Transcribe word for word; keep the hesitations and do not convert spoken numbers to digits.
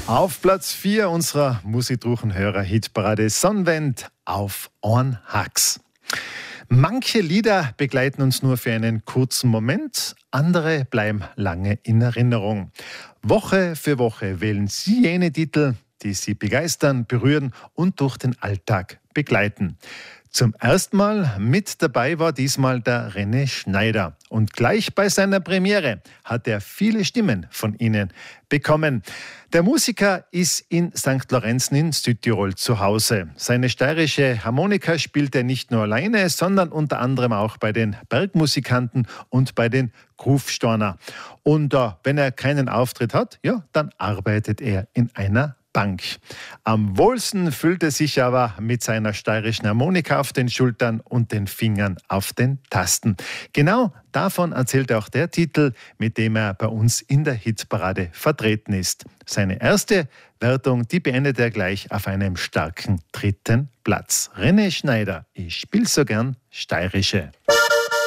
Auf Platz vier unserer Musikdruchenhörer-Hitparade Sonnenwend auf Ohren Hacks. Manche Lieder begleiten uns nur für einen kurzen Moment, andere bleiben lange in Erinnerung. Woche für Woche wählen Sie jene Titel, die Sie begeistern, berühren und durch den Alltag begleiten. Zum ersten Mal mit dabei war diesmal der René Schneider. Und gleich bei seiner Premiere hat er viele Stimmen von Ihnen bekommen. Der Musiker ist in Sankt Lorenzen in Südtirol zu Hause. Seine steirische Harmonika spielt er nicht nur alleine, sondern unter anderem auch bei den Bergmusikanten und bei den Groove-Storner. Und äh, wenn er keinen Auftritt hat, ja, dann arbeitet er in einer Bank. Am wohlsten fühlt er sich aber mit seiner steirischen Harmonika auf den Schultern und den Fingern auf den Tasten. Genau davon erzählt auch der Titel, mit dem er bei uns in der Hitparade vertreten ist. Seine erste Wertung, die beendet er gleich auf einem starken dritten Platz. René Schneider, ich spiel so gern Steirische.